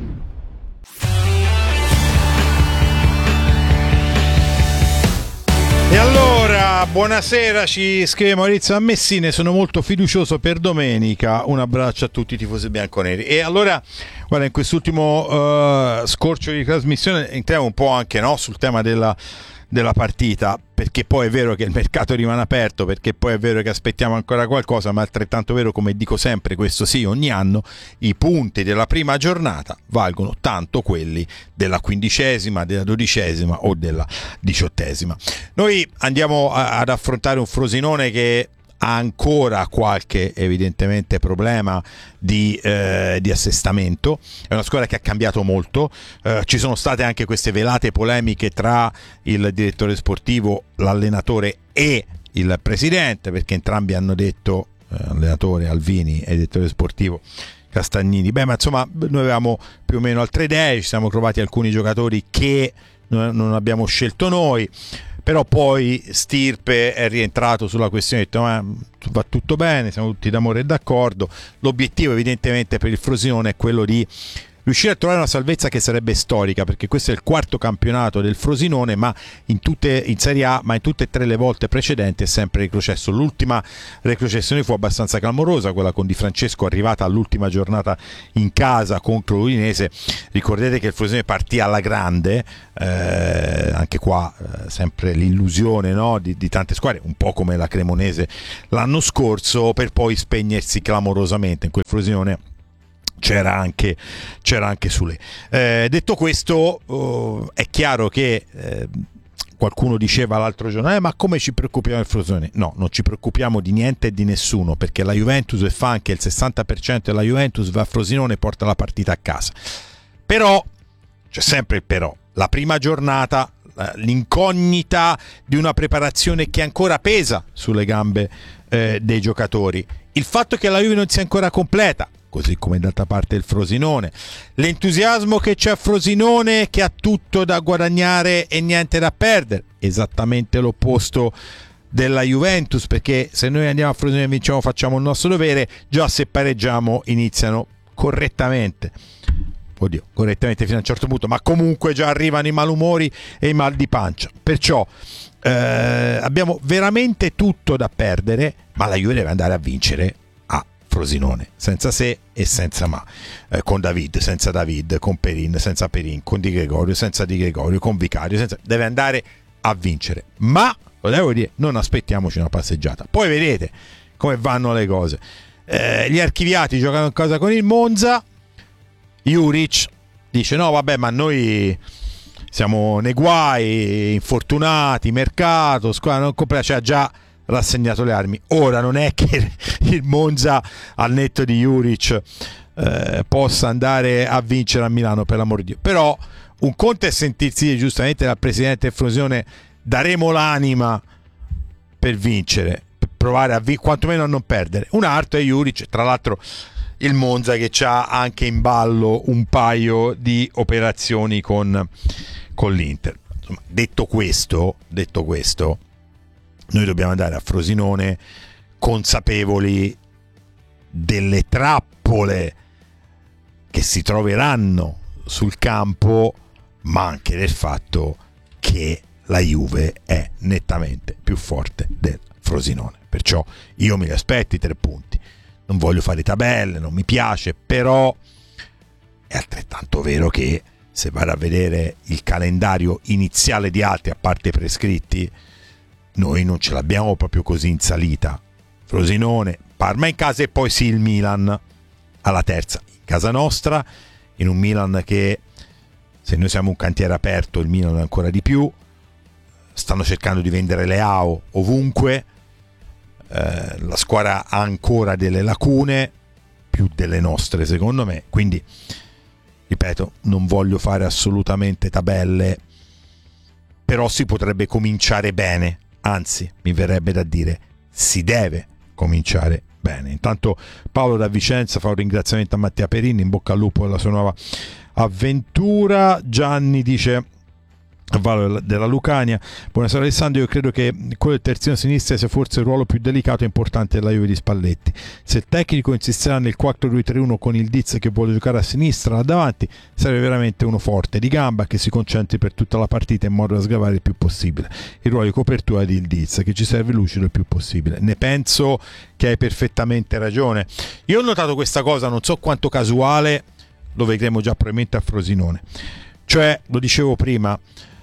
E allora, buonasera, ci scrive Maurizio a Messina, sono molto fiducioso per domenica, un abbraccio a tutti i tifosi bianconeri. E allora, guarda, in quest'ultimo scorcio di trasmissione entriamo un po' anche, no, sul tema della partita, perché poi è vero che il mercato rimane aperto, perché poi è vero che aspettiamo ancora qualcosa, ma è altrettanto vero, come dico sempre, questo sì, ogni anno i punti della prima giornata valgono tanto quelli della 15ª, della 12ª o della 18ª. Noi andiamo ad affrontare un Frosinone che ha ancora qualche evidentemente problema di assestamento. È una squadra che ha cambiato molto, ci sono state anche queste velate polemiche tra il direttore sportivo, l'allenatore e il presidente, perché entrambi hanno detto, allenatore Alvini e direttore sportivo Castagnini, ma insomma noi avevamo più o meno altre idee, ci siamo trovati alcuni giocatori che non abbiamo scelto noi. Però poi Stirpe è rientrato sulla questione, ha detto ma va tutto bene, siamo tutti d'amore e d'accordo. L'obiettivo evidentemente per il Frosinone è quello di riuscire a trovare una salvezza che sarebbe storica, perché questo è il quarto campionato del Frosinone, ma in Serie A, ma in tutte e tre le volte precedenti è sempre retrocesso. L'ultima retrocessione fu abbastanza clamorosa, quella con Di Francesco, arrivata all'ultima giornata in casa contro l'Udinese. Ricordate che il Frosinone partì alla grande, anche qua sempre l'illusione, no, di tante squadre, un po' come la Cremonese l'anno scorso, per poi spegnersi clamorosamente. In quel Frosinone c'era anche Sule. Detto questo, è chiaro che qualcuno diceva l'altro giorno ma come ci preoccupiamo del Frosinone? No, non ci preoccupiamo di niente e di nessuno, perché la Juventus fa anche il 60% della Juventus va a Frosinone e porta la partita a casa. Però c'è sempre il però, la prima giornata, l'incognita di una preparazione che ancora pesa sulle gambe dei giocatori, il fatto che la Juve non sia ancora completa, così come d'altra parte il Frosinone, l'entusiasmo che c'è a Frosinone, che ha tutto da guadagnare e niente da perdere, esattamente l'opposto della Juventus, perché se noi andiamo a Frosinone e vinciamo facciamo il nostro dovere, già se pareggiamo iniziano correttamente correttamente fino a un certo punto, ma comunque già arrivano i malumori e i mal di pancia. Perciò abbiamo veramente tutto da perdere, ma la Juve deve andare a vincere a Frosinone, senza se e senza ma, con David, senza David, con Perin, senza Perin, con Di Gregorio, senza Di Gregorio, con Vicario, deve andare a vincere. Ma lo devo dire, non aspettiamoci una passeggiata, poi vedete come vanno le cose. Gli archiviati giocano in casa con il Monza. Juric dice no vabbè, ma noi siamo nei guai, infortunati, mercato, squadra non completa, cioè ha già rassegnato le armi. Ora non è che il Monza al netto di Juric possa andare a vincere a Milano, per l'amor di Dio. Però un conto è sentirsi dire giustamente dal presidente del Frosinone daremo l'anima per vincere, per provare a quantomeno a non perdere. Un altro è Juric, tra l'altro il Monza che c'ha anche in ballo un paio di operazioni con l'Inter. Insomma, detto questo, noi dobbiamo andare a Frosinone consapevoli delle trappole che si troveranno sul campo, ma anche del fatto che la Juve è nettamente più forte del Frosinone. Perciò io mi aspetto i 3 punti. Non voglio fare tabelle, non mi piace, però è altrettanto vero che se vado a vedere il calendario iniziale di altri, a parte i prescritti, noi non ce l'abbiamo proprio così in salita. Frosinone, Parma in casa e poi sì il Milan alla terza, in casa nostra, in un Milan che, se noi siamo un cantiere aperto, il Milan ancora di più. Stanno cercando di vendere Leao ovunque. La squadra ha ancora delle lacune, più delle nostre secondo me, quindi ripeto, non voglio fare assolutamente tabelle, però si potrebbe cominciare bene, anzi mi verrebbe da dire si deve cominciare bene. Intanto Paolo da Vicenza fa un ringraziamento a Mattia Perini, in bocca al lupo alla sua nuova avventura. Gianni dice della Lucania: buonasera Alessandro, io credo che quello del terzino sinistra sia forse il ruolo più delicato e importante della Juve di Spalletti. Se il tecnico insisterà nel 4-2-3-1 con il Diz che vuole giocare a sinistra là davanti, sarebbe veramente uno forte di gamba che si concentri per tutta la partita in modo da sgravare il più possibile il ruolo di copertura di Diz, che ci serve lucido il più possibile. Ne penso che hai perfettamente ragione. Io ho notato questa cosa, non so quanto casuale, lo vedremo già probabilmente a Frosinone, cioè, lo dicevo prima,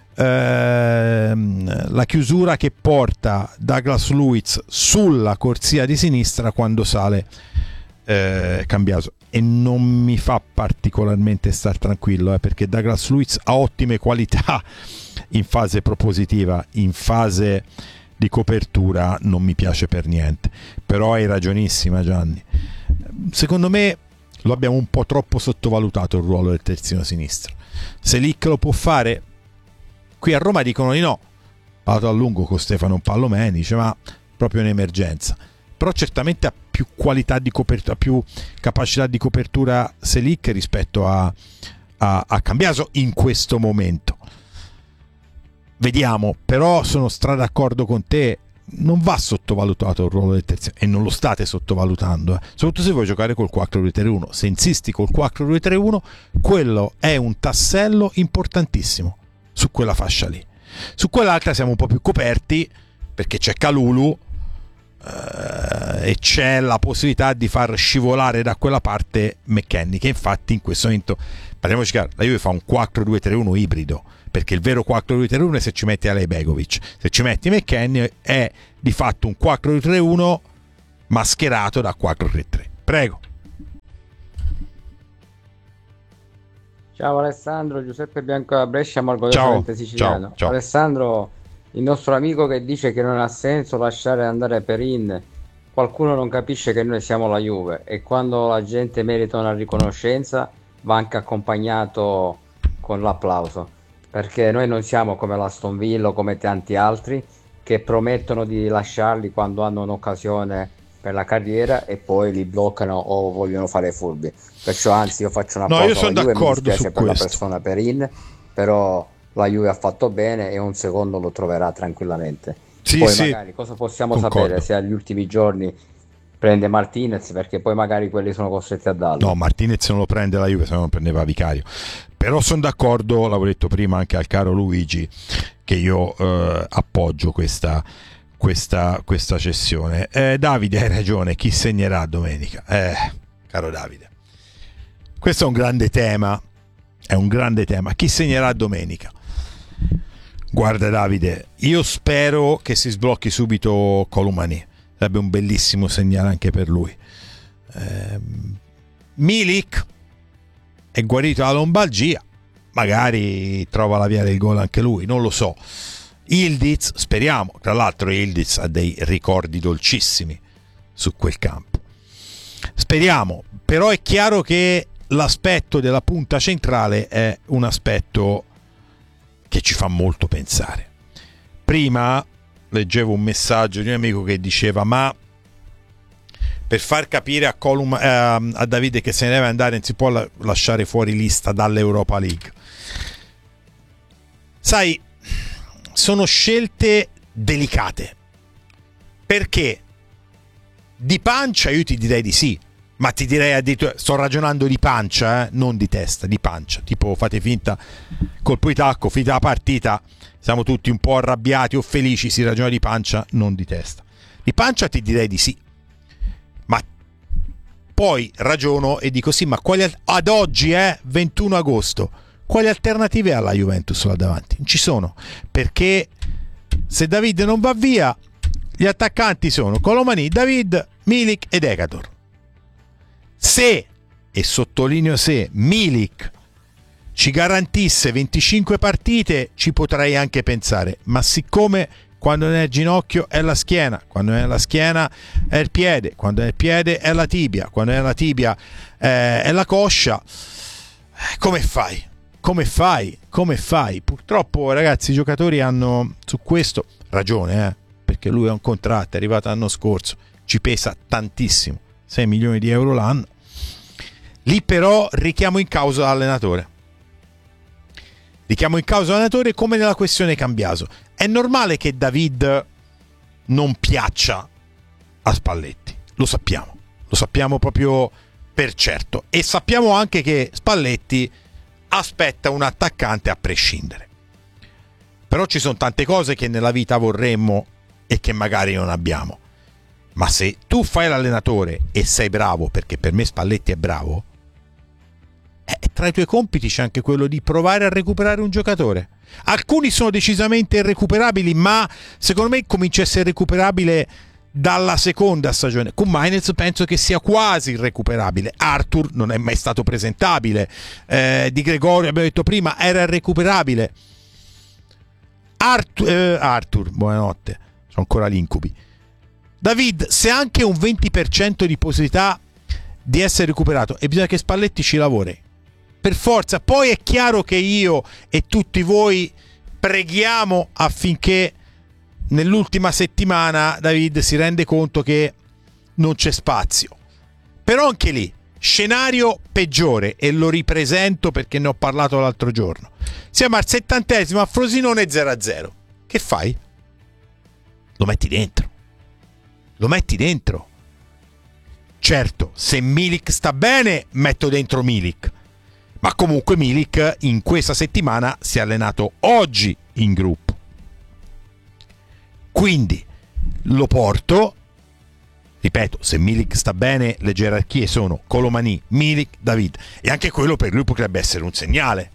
la chiusura che porta Douglas Luiz sulla corsia di sinistra quando sale Cambiaso, e non mi fa particolarmente star tranquillo, perché Douglas Luiz ha ottime qualità in fase propositiva, in fase di copertura non mi piace per niente. Però hai ragionissima Gianni, secondo me lo abbiamo un po' troppo sottovalutato il ruolo del terzino sinistro. Selic lo può fare. Qui a Roma dicono di no, parlato a lungo con Stefano Pallomeni, dice ma proprio un'emergenza. Però certamente ha più qualità di copertura, più capacità di copertura Selic rispetto a Cambiaso in questo momento. Vediamo, però sono d'accordo con te, non va sottovalutato il ruolo del terzino, e non lo state sottovalutando, soprattutto se vuoi giocare col 4-2-3-1. Se insisti col 4-2-3-1, quello è un tassello importantissimo su quella fascia lì. Su quell'altra siamo un po' più coperti, perché c'è Kalulu e c'è la possibilità di far scivolare da quella parte McKennie, che infatti in questo momento, parliamoci chiaro, la Juve fa un 4-2-3-1 ibrido, perché il vero 4-2-3-1 è se ci metti Alejbegovic, se ci metti McKennie è di fatto un 4-2-3-1 mascherato da 4-3-3. Prego.
Ciao Alessandro, Giuseppe Bianco da Brescia, ma orgogliosamente siciliano.
Ciao.
Alessandro, il nostro amico che dice che non ha senso lasciare andare Perin, qualcuno non capisce che noi siamo la Juve, e quando la gente merita una riconoscenza va anche accompagnato con l'applauso, perché noi non siamo come l'Aston Villa o come tanti altri che promettono di lasciarli quando hanno un'occasione per la carriera e poi li bloccano o vogliono fare furbi. Perciò anzi io faccio una pausa
io sono
alla Juve, mi
d'accordo
dispiace
su
per
questo.
la persona Perin, però la Juve ha fatto bene e un secondo lo troverà tranquillamente. Poi magari cosa possiamo sapere se agli ultimi giorni prende Martinez, perché poi magari quelli sono costretti a darlo.
No, Martinez non lo prende la Juve, se no non prendeva Vicario. Però sono d'accordo, l'avevo detto prima anche al caro Luigi, che io appoggio questa cessione. Davide, hai ragione, chi segnerà domenica? Caro Davide, questo è un grande tema, chi segnerà domenica? Guarda Davide, io spero che si sblocchi subito Colomani, sarebbe un bellissimo segnale anche per lui. Milik è guarito dalla lombalgia, magari trova la via del gol anche lui, non lo so. Ildiz, speriamo, tra l'altro Ildiz ha dei ricordi dolcissimi su quel campo, speriamo. Però è chiaro che l'aspetto della punta centrale è un aspetto che ci fa molto pensare. Prima leggevo un messaggio di un amico che diceva: ma per far capire a Davide che se ne deve andare non si può lasciare fuori lista dall'Europa League. Sai, sono scelte delicate, perché di pancia io ti direi di sì, ma ti direi addirittura, sto ragionando di pancia, non di testa, di pancia, tipo fate finta, colpo di tacco, finita la partita, siamo tutti un po' arrabbiati o felici, si ragiona di pancia, non di testa. Di pancia ti direi di sì, ma poi ragiono e dico sì, ma quali ad oggi 21 agosto, quali alternative ha la Juventus là davanti? Non ci sono, perché se David non va via, gli attaccanti sono Colomani, David, Milik ed Ekator. Se, e sottolineo se, Milik ci garantisse 25 partite ci potrei anche pensare, ma siccome quando non è il ginocchio è la schiena, quando è la schiena è il piede, quando è il piede è la tibia, quando è la tibia è la coscia, come fai? Come fai? Purtroppo ragazzi, i giocatori hanno su questo ragione, perché lui ha un contratto, è arrivato l'anno scorso, ci pesa tantissimo, 6 milioni di euro l'anno. Lì però richiamo in causa l'allenatore. Come nella questione Cambiaso. È normale che David non piaccia a Spalletti, lo sappiamo proprio per certo, e sappiamo anche che Spalletti aspetta un attaccante a prescindere. Però ci sono tante cose che nella vita vorremmo e che magari non abbiamo. Ma se tu fai l'allenatore e sei bravo, perché per me Spalletti è bravo, tra i tuoi compiti c'è anche quello di provare a recuperare un giocatore. Alcuni sono decisamente irrecuperabili, ma secondo me comincia a essere recuperabile dalla seconda stagione. Con Mainz penso che sia quasi irrecuperabile. Arthur non è mai stato presentabile, Di Gregorio abbiamo detto prima era irrecuperabile. Arthur, buonanotte, sono ancora gli incubi. David, se anche un 20% di possibilità di essere recuperato, e bisogna che Spalletti ci lavori per forza. Poi è chiaro che io e tutti voi preghiamo affinché nell'ultima settimana David si rende conto che non c'è spazio. Però anche lì, scenario peggiore, e lo ripresento perché ne ho parlato l'altro giorno. Siamo al 70esimo a Frosinone 0-0. Che fai? lo metti dentro. Certo, se Milik sta bene, metto dentro Milik. Ma comunque Milik in questa settimana si è allenato oggi in gruppo. Quindi lo porto, ripeto, se Milik sta bene, le gerarchie sono Colomani, Milik, David. E anche quello per lui potrebbe essere un segnale.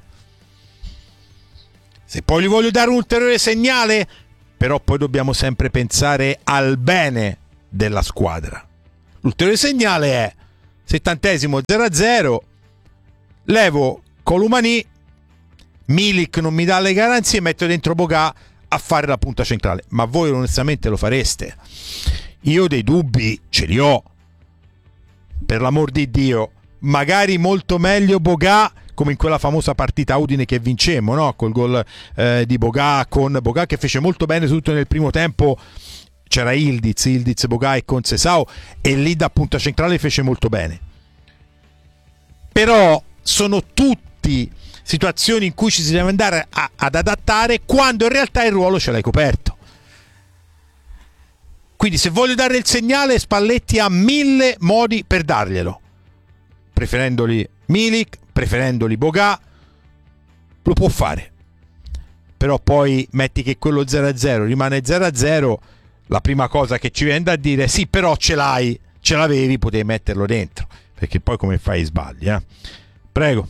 Se poi gli voglio dare un ulteriore segnale, però poi dobbiamo sempre pensare al bene della squadra. L'ulteriore segnale è 70esimo 0-0, levo Colomani, Milik non mi dà le garanzie, metto dentro Boga a fare la punta centrale. Ma voi onestamente lo fareste? Io dei dubbi ce li ho, per l'amor di Dio. Magari molto meglio Boga, come in quella famosa partita Udine che vincemmo, no? Col gol di Boga, con Boga che fece molto bene tutto nel primo tempo. C'era Ildiz, Boga e Concesao, e lì da punta centrale fece molto bene. Però sono tutti situazioni in cui ci si deve andare ad adattare, quando in realtà il ruolo ce l'hai coperto. Quindi se voglio dare il segnale, Spalletti ha 1000 modi per darglielo, preferendoli Milik, preferendoli Boga, lo può fare. Però poi metti che quello 0-0 rimane 0-0, la prima cosa che ci viene da dire: sì, però ce l'avevi, potevi metterlo dentro, perché poi come fai sbagli, Prego.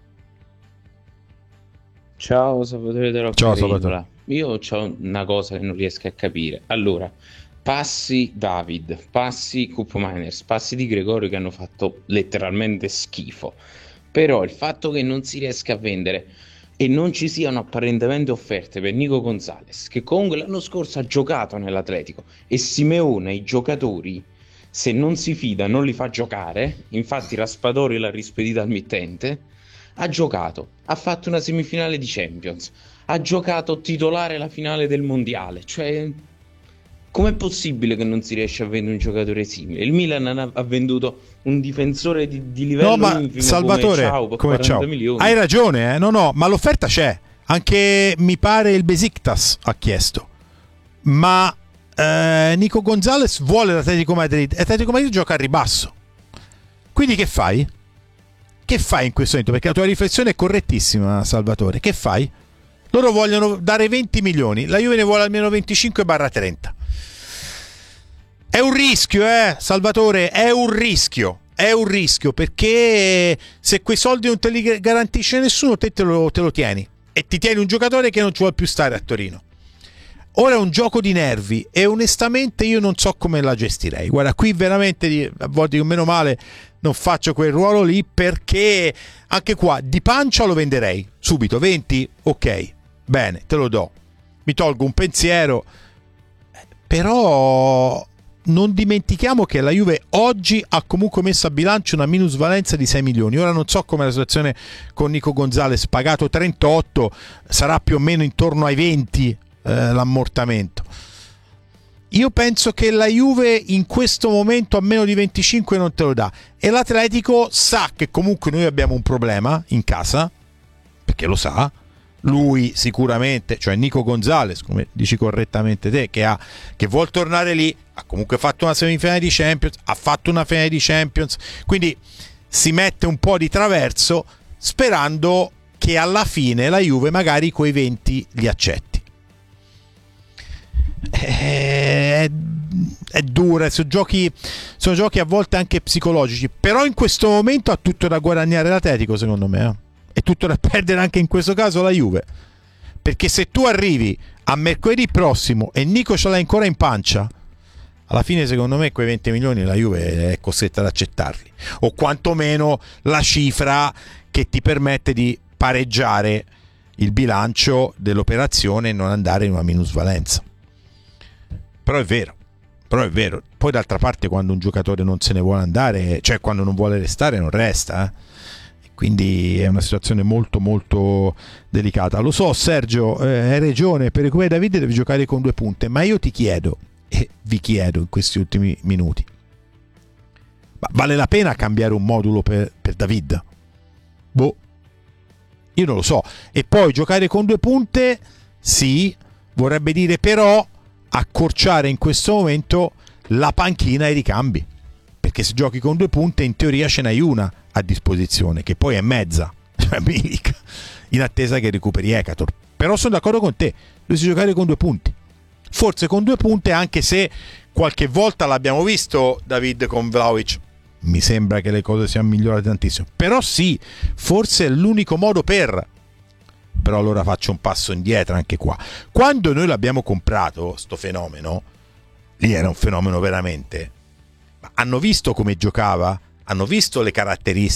Ciao Salvatore della
Ciao
Penisola.
Salvatore.
Io ho una cosa che non riesco a capire. Allora, passi David, passi Cup Miners, passi di Gregorio che hanno fatto letteralmente schifo. Però il fatto che non si riesca a vendere e non ci siano apparentemente offerte per Nico Gonzalez, che comunque l'anno scorso ha giocato nell'Atletico, e Simeone i giocatori, se non si fida, non li fa giocare. Infatti Raspadori l'ha rispedita al mittente. Ha giocato, ha fatto una semifinale di Champions, ha giocato titolare la finale del mondiale. Cioè, com'è possibile che non si riesce a vendere un giocatore simile? Il Milan ha venduto un difensore di livello infimo,
Salvatore,
come Ciao, per 40 milioni.
Hai ragione, no, ma l'offerta c'è. Anche mi pare il Besiktas ha chiesto. Ma Nico Gonzalez vuole l'Atletico Madrid. L'Atletico Madrid gioca a ribasso. Quindi che fai? Che fai in questo momento? Perché la tua riflessione è correttissima, Salvatore. Che fai? Loro vogliono dare 20 milioni, la Juve ne vuole almeno 25/30. È un rischio, Salvatore, è un rischio, perché se quei soldi non te li garantisce nessuno, te lo tieni, e ti tieni un giocatore che non ci vuole più stare a Torino. Ora è un gioco di nervi e onestamente io non so come la gestirei. Guarda, qui veramente a volte, meno male, non faccio quel ruolo lì, perché anche qua di pancia lo venderei subito. 20, ok, bene, te lo do, mi tolgo un pensiero. Però non dimentichiamo che la Juve oggi ha comunque messo a bilancio una minusvalenza di 6 milioni. Ora non so come la situazione con Nico Gonzalez, pagato 38, sarà più o meno intorno ai 20 l'ammortamento. Io penso che la Juve in questo momento a meno di 25 non te lo dà, e l'Atletico sa che comunque noi abbiamo un problema in casa, perché lo sa lui sicuramente, cioè Nico Gonzalez, come dici correttamente te, che vuol tornare lì. Ha comunque fatto una semifinale di Champions, ha fatto una finale di Champions, quindi si mette un po' di traverso sperando che alla fine la Juve magari quei 20 li accetti. È dura, sono giochi a volte anche psicologici, però in questo momento ha tutto da guadagnare l'Atletico, secondo me, e tutto da perdere anche in questo caso la Juve, perché se tu arrivi a mercoledì prossimo e Nico ce l'hai ancora in pancia, alla fine secondo me quei 20 milioni la Juve è costretta ad accettarli, o quantomeno la cifra che ti permette di pareggiare il bilancio dell'operazione e non andare in una minusvalenza. Però è vero. Poi d'altra parte quando un giocatore non se ne vuole andare, cioè quando non vuole restare, non resta, quindi è una situazione molto molto delicata. Lo so, Sergio, hai ragione, per cui Davide deve giocare con 2 punte, ma io ti chiedo e vi chiedo in questi ultimi minuti: ma vale la pena cambiare un modulo per David? Io non lo so. E poi giocare con 2 punte, sì, vorrebbe dire però accorciare in questo momento la panchina ai ricambi, perché se giochi con 2 punte in teoria ce n'hai una a disposizione, che poi è mezza, cioè Milik, in attesa che recuperi Ekator. Però sono d'accordo con te, devi giocare con 2 punti, forse con 2 punte, anche se qualche volta l'abbiamo visto David con Vlahovic, mi sembra che le cose siano migliorate tantissimo, però sì, forse è l'unico modo per. Però allora faccio un passo indietro anche qua. Quando noi l'abbiamo comprato, sto fenomeno, lì era un fenomeno veramente. Hanno visto come giocava? Hanno visto le caratteristiche